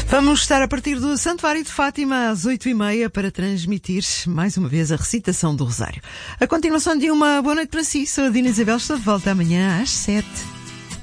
Vamos estar a partir do Santuário de Fátima às 8h30 para transmitir mais uma vez a recitação do Rosário. A continuação de uma boa noite para si. Sou a Dina Isabel, estou de volta amanhã às 7h.